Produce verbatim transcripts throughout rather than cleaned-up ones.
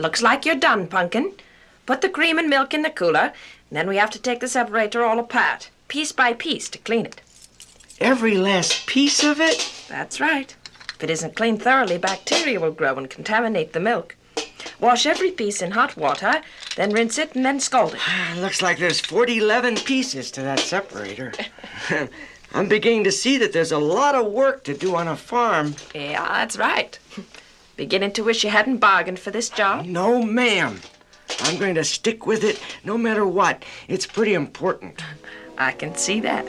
Looks like you're done, Pumpkin. Put the cream and milk in the cooler, and then we have to take the separator all apart, piece by piece, to clean it. Every last piece of it? That's right. If it isn't cleaned thoroughly, bacteria will grow and contaminate the milk. Wash every piece in hot water, then rinse it and then scald it. Looks like there's forty eleven pieces to that separator. I'm beginning to see that there's a lot of work to do on a farm. Yeah, that's right. Beginning to wish you hadn't bargained for this job? No, ma'am. I'm going to stick with it no matter what. It's pretty important. I can see that.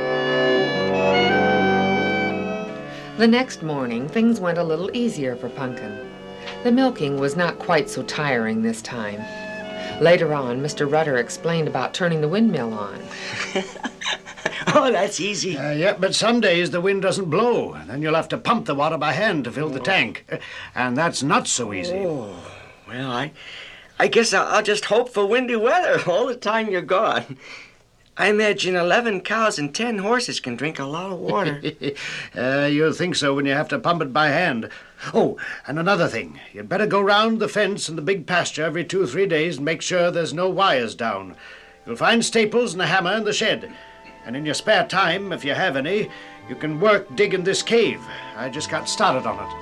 The next morning, things went a little easier for Pumpkin. The milking was not quite so tiring this time. Later on, Mister Rudder explained about turning the windmill on. Oh, that's easy. Uh, yeah, but some days the wind doesn't blow. Then you'll have to pump the water by hand to fill the tank. And that's not so easy. Oh, well, I, I guess I'll, I'll just hope for windy weather all the time you're gone. I imagine eleven cows and ten horses can drink a lot of water. uh, you'll think so when you have to pump it by hand. Oh, and another thing. You'd better go round the fence and the big pasture every two or three days and make sure there's no wires down. You'll find staples and a hammer in the shed. And in your spare time, if you have any, you can work digging this cave. I just got started on it.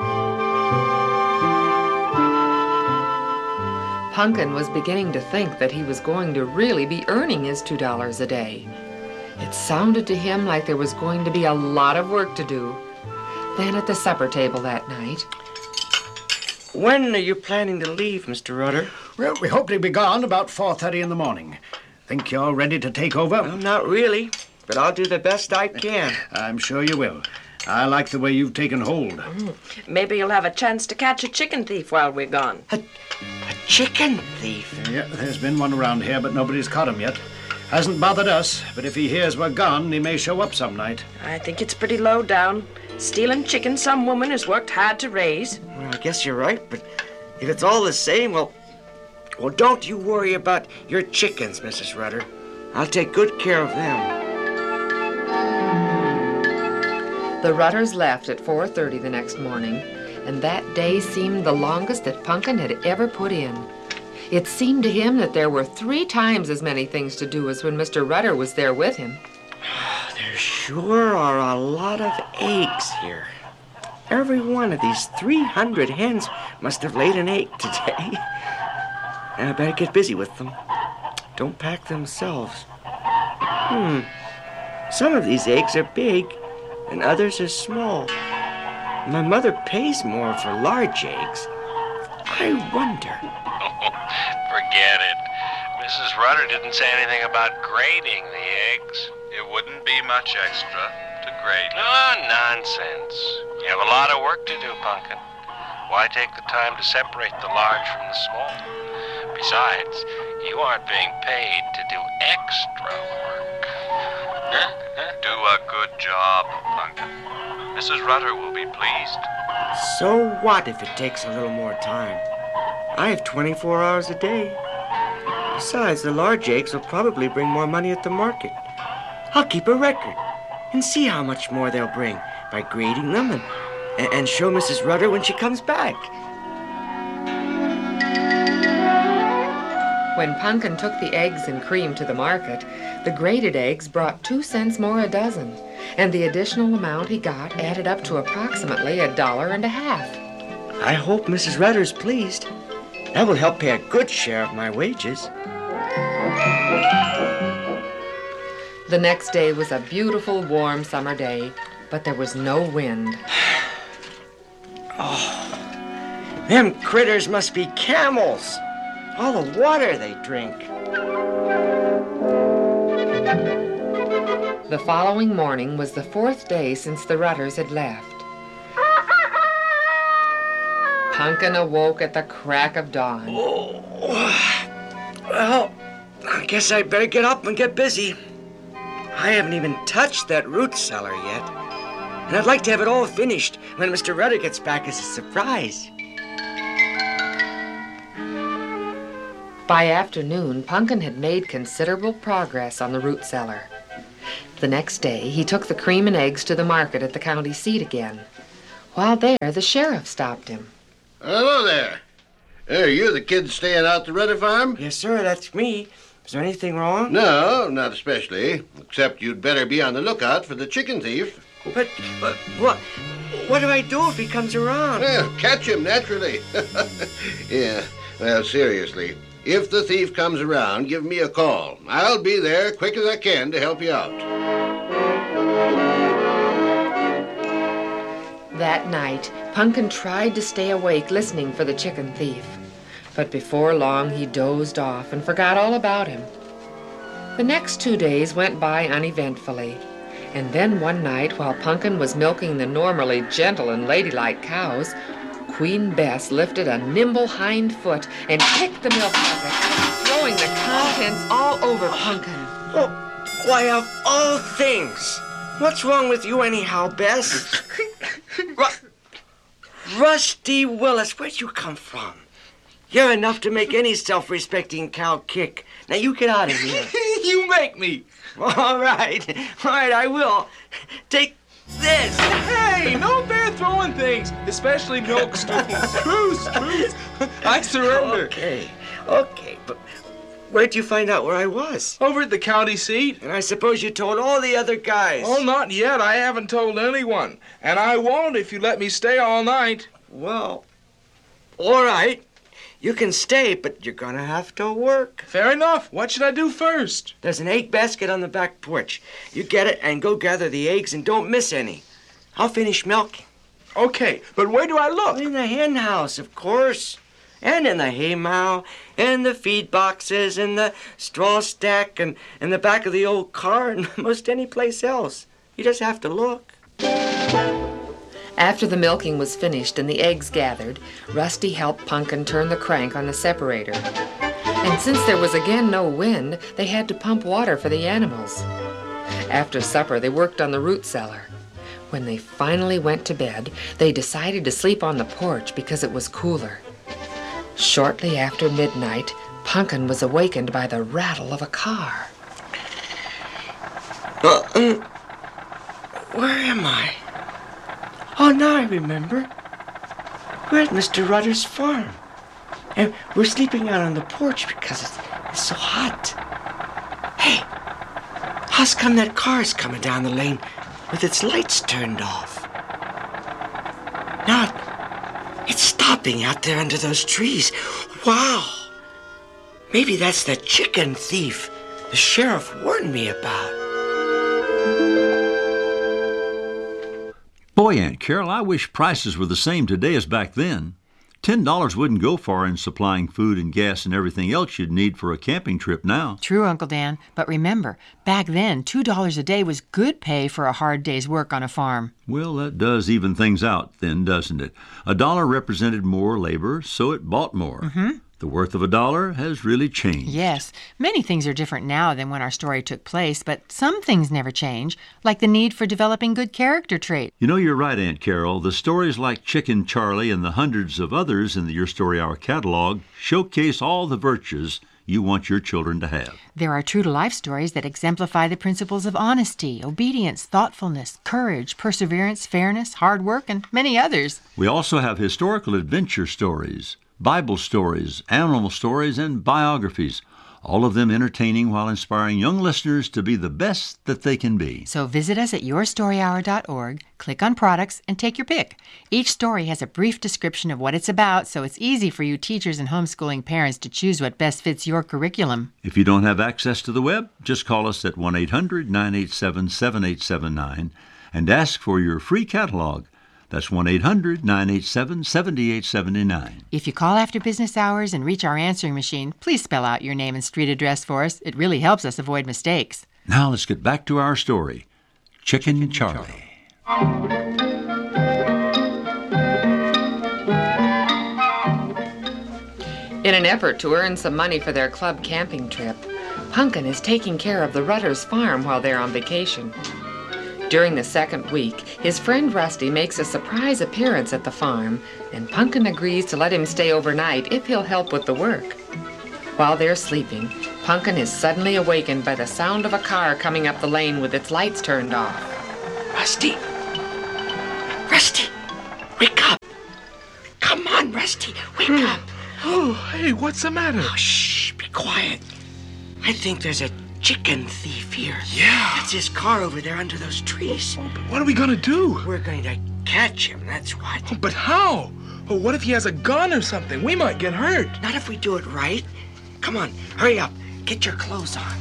Pumpkin was beginning to think that he was going to really be earning his two dollars a day. It sounded to him like there was going to be a lot of work to do. Then at the supper table that night... When are you planning to leave, Mister Rudder? Well, we hope to be gone about four thirty in the morning. Think you're ready to take over? Well, not really, but I'll do the best I can. I'm sure you will. I like the way you've taken hold. Mm. Maybe you'll have a chance to catch a chicken thief while we're gone. A, a chicken thief? Yeah, there's been one around here, but nobody's caught him yet. Hasn't bothered us, but if he hears we're gone, he may show up some night. I think it's pretty low down. Stealing chicken some woman has worked hard to raise. Well, I guess you're right, but if it's all the same, well... Well, don't you worry about your chickens, Missus Rudder. I'll take good care of them. The Rudders left at four thirty the next morning, and that day seemed the longest that Pumpkin had ever put in. It seemed to him that there were three times as many things to do as when Mister Rudder was there with him. There sure are a lot of eggs here. Every one of these three hundred hens must have laid an egg today. I better get busy with them. Don't pack themselves. Hmm. Some of these eggs are big, and others are small. My mother pays more for large eggs. I wonder. Forget it. Missus Rudder didn't say anything about grading the eggs. It wouldn't be much extra to grade. Oh, nonsense. You have a lot of work to do, Pumpkin. Why take the time to separate the large from the small? Besides, you aren't being paid to do extra work. Do a good job, Pumpkin. Missus Rudder will be pleased. So what if it takes a little more time? I have twenty-four hours a day. Besides, the large eggs will probably bring more money at the market. I'll keep a record and see how much more they'll bring by grading them and, and show Missus Rudder when she comes back. When Pumpkin took the eggs and cream to the market, the graded eggs brought two cents more a dozen, and the additional amount he got added up to approximately a dollar and a half. I hope Missus Rudder's pleased. That will help pay a good share of my wages. The next day was a beautiful, warm summer day, but there was no wind. Oh, them critters must be camels. All the water they drink. The following morning was the fourth day since the Rudders had left. Pumpkin awoke at the crack of dawn. Oh, well, I guess I'd better get up and get busy. I haven't even touched that root cellar yet. And I'd like to have it all finished when Mister Rudder gets back as a surprise. By afternoon, Pumpkin had made considerable progress on the root cellar. The next day, he took the cream and eggs to the market at the county seat again. While there, the sheriff stopped him. Hello there. Hey, you're the kid staying out the Rudder farm? Yes, sir, that's me. Is there anything wrong? No, not especially. Except you'd better be on the lookout for the chicken thief. But, but, what, what do I do if he comes around? Well, catch him, naturally. Yeah, well, seriously. If the thief comes around, give me a call. I'll be there quick as I can to help you out. That night, Punkin tried to stay awake listening for the chicken thief. But before long, he dozed off and forgot all about him. The next two days went by uneventfully. And then one night, while Punkin was milking the normally gentle and ladylike cows, Queen Bess lifted a nimble hind foot and kicked the milk bucket, throwing the contents all over Punkin. Oh, why, of all things, what's wrong with you anyhow, Bess? Ru- Rusty Willis, where'd you come from? You're enough to make any self-respecting cow kick. Now you get out of here. You make me. All right, all right, I will. Take this. Hey, no bear throwing things, especially milk stools. Truce, truce. I surrender. Okay, okay, but where'd you find out where I was? Over at the county seat. And I suppose you told all the other guys. Oh, not yet. I haven't told anyone. And I won't if you let me stay all night. Well, all right. You can stay, but you're gonna have to work. Fair enough. What should I do first? There's an egg basket on the back porch. You get it and go gather the eggs and don't miss any. I'll finish milking. Okay, but where do I look? In the hen house, of course. And in the hay mow, and the feed boxes, and the straw stack, and, and the back of the old car, and most any place else. You just have to look. After the milking was finished and the eggs gathered, Rusty helped Punkin turn the crank on the separator. And since there was again no wind, they had to pump water for the animals. After supper, they worked on the root cellar. When they finally went to bed, they decided to sleep on the porch because it was cooler. Shortly after midnight, Punkin was awakened by the rattle of a car. Uh, um, where am I? Oh, now I remember. We're at Mister Rudder's farm. And we're sleeping out on the porch because it's, it's so hot. Hey, how's come that car's coming down the lane with its lights turned off? Now, it's stopping out there under those trees. Wow. Maybe that's the chicken thief the sheriff warned me about. Boy, Aunt Carol, I wish prices were the same today as back then. Ten dollars wouldn't go far in supplying food and gas and everything else you'd need for a camping trip now. True, Uncle Dan. But remember, back then, two dollars a day was good pay for a hard day's work on a farm. Well, that does even things out then, doesn't it? A dollar represented more labor, so it bought more. Mm-hmm. The worth of a dollar has really changed. Yes, many things are different now than when our story took place, but some things never change, like the need for developing good character traits. You know, you're right, Aunt Carol. The stories like Chicken Charlie and the hundreds of others in the Your Story Hour catalog showcase all the virtues you want your children to have. There are true-to-life stories that exemplify the principles of honesty, obedience, thoughtfulness, courage, perseverance, fairness, hard work, and many others. We also have historical adventure stories, Bible stories, animal stories, and biographies, all of them entertaining while inspiring young listeners to be the best that they can be. So visit us at your story hour dot org, click on products, and take your pick. Each story has a brief description of what it's about, so it's easy for you teachers and homeschooling parents to choose what best fits your curriculum. If you don't have access to the web, just call us at one eight hundred nine eight seven seven eight seven nine and ask for your free catalog. That's one eight hundred nine eight seven seven eight seven nine. If you call after business hours and reach our answering machine, please spell out your name and street address for us. It really helps us avoid mistakes. Now let's get back to our story, Chicken, Chicken Charlie. In an effort to earn some money for their club camping trip, Punkin is taking care of the Rudders' farm while they're on vacation. During the second week, his friend Rusty makes a surprise appearance at the farm, and Punkin agrees to let him stay overnight if he'll help with the work. While they're sleeping, Punkin is suddenly awakened by the sound of a car coming up the lane with its lights turned off. Rusty! Rusty! Wake up! Come on, Rusty, wake up! Oh, hey, what's the matter? Oh, shh, be quiet. I think there's a chicken thief here. Yeah. That's his car over there under those trees. Oh, but what are we gonna do? We're going to catch him, that's what. Oh, but how? Oh, what if he has a gun or something? We might get hurt. Not if we do it right. Come on, hurry up. Get your clothes on.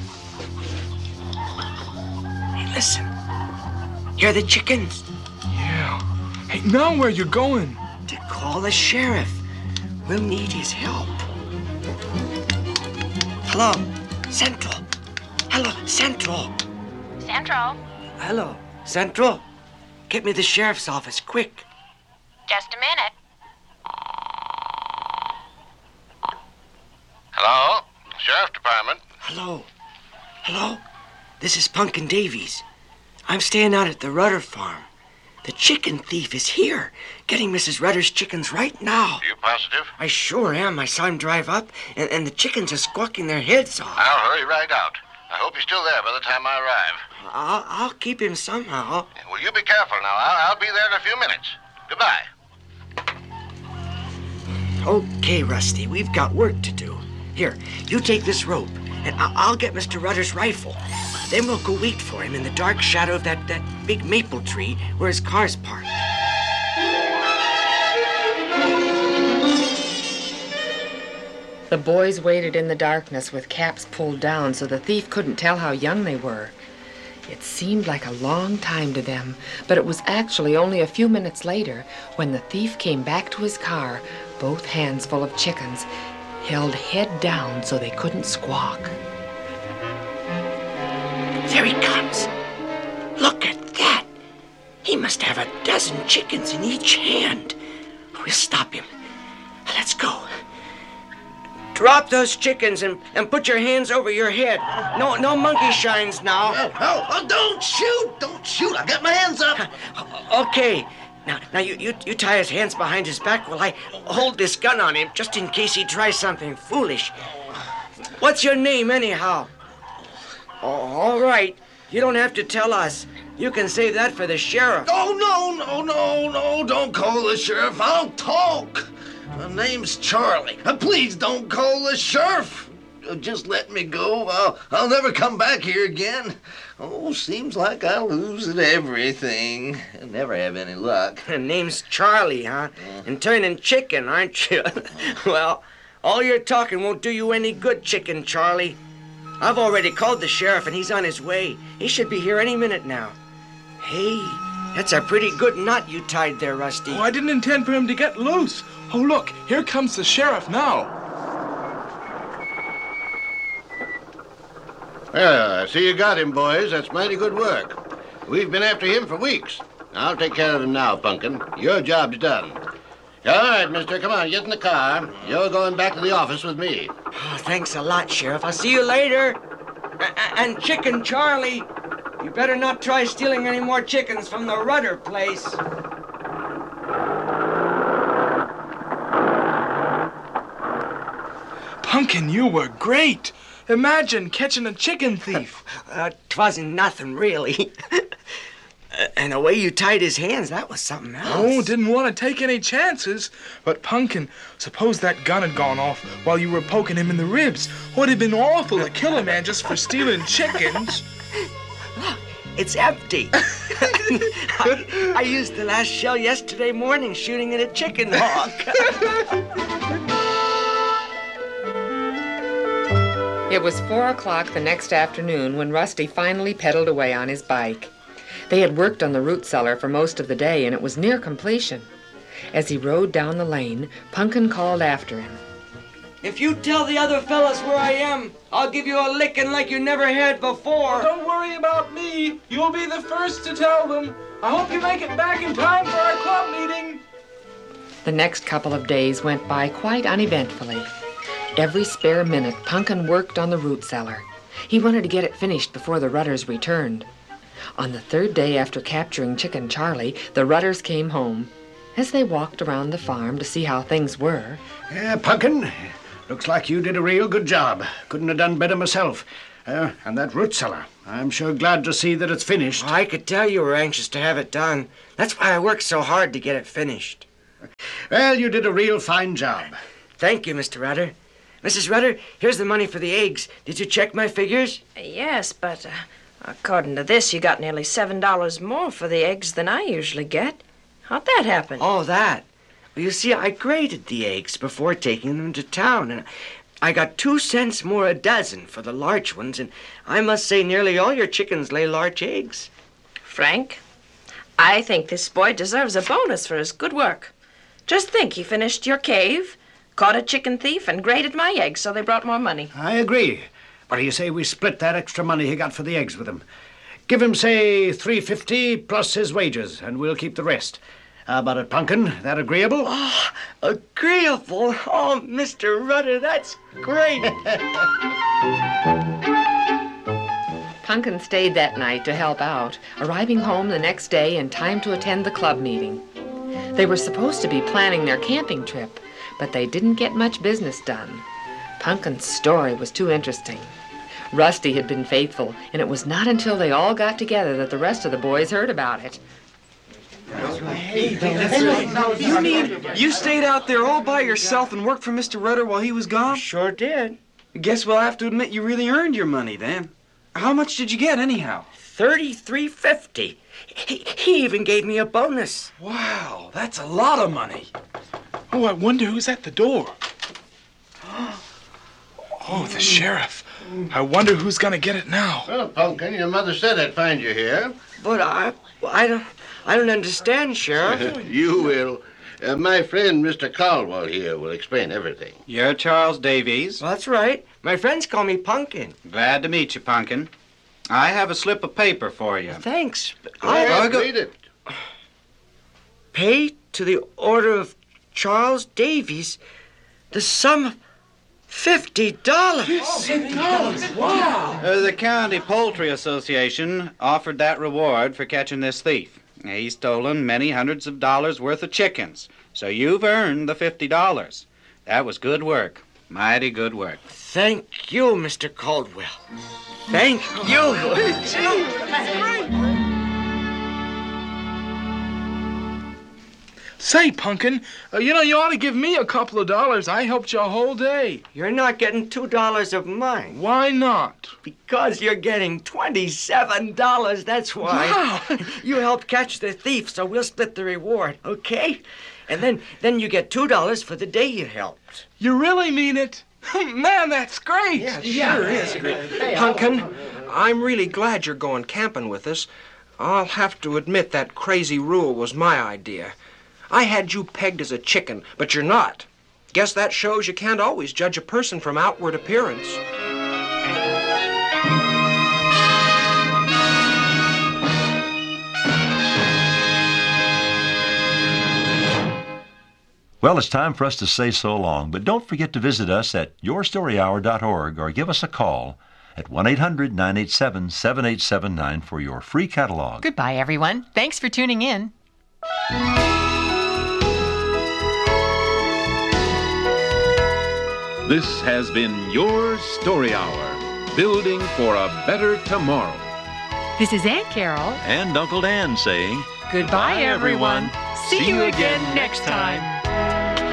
Hey, listen. Hear the chickens? Yeah. Hey, now where you going? To call the sheriff. We'll need his help. Hello, Central. Hello, Central. Central? Hello, Central. Get me the sheriff's office, quick. Just a minute. Hello? Sheriff Department. Hello. Hello? This is Pumpkin Davies. I'm staying out at the Rudder farm. The chicken thief is here, getting Missus Rudder's chickens right now. Are you positive? I sure am. I saw him drive up, and, and the chickens are squawking their heads off. I'll hurry right out. I hope he's still there by the time I arrive. I'll, I'll keep him somehow. Well, you be careful now. I'll, I'll be there in a few minutes. Goodbye. Okay, Rusty, we've got work to do. Here, you take this rope, and I- I'll get Mister Rudder's rifle. Then we'll go wait for him in the dark shadow of that, that big maple tree where his car's parked. The boys waited in the darkness with caps pulled down so the thief couldn't tell how young they were. It seemed like a long time to them, but it was actually only a few minutes later when the thief came back to his car, both hands full of chickens, held head down so they couldn't squawk. There he comes. Look at that. He must have a dozen chickens in each hand. We'll stop him. Let's go. Drop those chickens and, and put your hands over your head. No no monkey shines now. Oh, oh, oh, don't shoot! Don't shoot! I got my hands up. Okay. Now, now you, you, you tie his hands behind his back while I hold this gun on him just in case he tries something foolish. What's your name, anyhow? Oh, all right. You don't have to tell us. You can save that for the sheriff. Oh, no, no, no, no. Don't call the sheriff. I'll talk. My name's Charlie. Uh, please don't call the sheriff. Uh, just let me go. I'll, I'll never come back here again. Oh, seems like I lose at everything. I never have any luck. The name's Charlie, huh? Yeah. And turning chicken, aren't you? Well, all your talking won't do you any good, Chicken Charlie. I've already called the sheriff, and he's on his way. He should be here any minute now. Hey, that's a pretty good knot you tied there, Rusty. Oh, I didn't intend for him to get loose. Oh, look, here comes the sheriff now. Well, I see you got him, boys. That's mighty good work. We've been after him for weeks. I'll take care of him now, Pumpkin. Your job's done. All right, mister, come on, get in the car. You're going back to the office with me. Oh, thanks a lot, Sheriff. I'll see you later. A- and Chicken Charlie, you better not try stealing any more chickens from the Rudder place. Pumpkin, you were great. Imagine catching a chicken thief. uh, 'twasn't nothing, really. And the way you tied his hands, that was something else. Oh, didn't want to take any chances. But, Pumpkin, suppose that gun had gone off while you were poking him in the ribs. Would have been awful to kill a man just for stealing chickens. Look, it's empty. I, I used the last shell yesterday morning shooting at a chicken hawk. It was four o'clock the next afternoon when Rusty finally pedaled away on his bike. They had worked on the root cellar for most of the day, and it was near completion. As he rode down the lane, Pumpkin called after him. If you tell the other fellas where I am, I'll give you a licking like you never had before. Don't worry about me. You'll be the first to tell them. I hope you make it back in time for our club meeting. The next couple of days went by quite uneventfully. Every spare minute, Pumpkin worked on the root cellar. He wanted to get it finished before the Rudders returned. On the third day after capturing Chicken Charlie, the Rudders came home. As they walked around the farm to see how things were... Yeah, Pumpkin, looks like you did a real good job. Couldn't have done better myself. Uh, and that root cellar, I'm sure glad to see that it's finished. Oh, I could tell you were anxious to have it done. That's why I worked so hard to get it finished. Well, you did a real fine job. Thank you, Mister Rudder. Missus Rudder, here's the money for the eggs. Did you check my figures? Yes, but uh, according to this, you got nearly seven dollars more for the eggs than I usually get. How'd that happen? Oh, that. Well, you see, I graded the eggs before taking them to town, and I got two cents more a dozen for the large ones, and I must say nearly all your chickens lay large eggs. Frank, I think this boy deserves a bonus for his good work. Just think, he finished your cave, caught a chicken thief, and graded my eggs, so they brought more money. I agree. What do you say we split that extra money he got for the eggs with him? Give him, say, three fifty plus his wages, and we'll keep the rest. How about it, Pumpkin? That agreeable? Oh, agreeable? Oh, Mister Rudder, that's great. Pumpkin stayed that night to help out, arriving home the next day in time to attend the club meeting. They were supposed to be planning their camping trip, but they didn't get much business done. Pumpkin's story was too interesting. Rusty had been faithful, and it was not until they all got together that the rest of the boys heard about it. You mean you stayed out there all by yourself and worked for Mister Rudder while he was gone? Sure did. Guess we'll have to admit you really earned your money then. How much did you get anyhow? Thirty-three fifty. He, he even gave me a bonus. Wow, that's a lot of money. Oh, I wonder who's at the door. Oh, the sheriff. I wonder who's gonna get it now. Well, Pumpkin, your mother said I'd find you here. But I, I don't, I don't understand, Sheriff. You will. Uh, my friend, Mister Caldwell here, will explain everything. You're Charles Davies? Well, that's right. My friends call me Pumpkin. Glad to meet you, Pumpkin. I have a slip of paper for you. Thanks. I'll read it. Pay to the order of Charles Davies the sum of fifty dollars. fifty dollars? Wow. Uh, the County Poultry Association offered that reward for catching this thief. He's stolen many hundreds of dollars worth of chickens, so you've earned the fifty dollars. That was good work. Mighty good work. Thank you, Mister Caldwell. Thank you. Say, Pumpkin, uh, you know, you ought to give me a couple of dollars. I helped you a whole day. You're not getting two dollars of mine. Why not? Because you're getting twenty-seven dollars, that's why. Wow. You helped catch the thief, so we'll split the reward, okay? And then, then you get two dollars for the day you helped. You really mean it? Man, that's great. Yeah, it sure is great. Pumpkin, I'm really glad you're going camping with us. I'll have to admit that crazy rule was my idea. I had you pegged as a chicken, but you're not. Guess that shows you can't always judge a person from outward appearance. Well, it's time for us to say so long, but don't forget to visit us at your story hour dot org or give us a call at one eight hundred nine eight seven seven eight seven nine for your free catalog. Goodbye, everyone. Thanks for tuning in. This has been Your Story Hour, building for a better tomorrow. This is Aunt Carol. And Uncle Dan saying, Goodbye, everyone. See you again next time.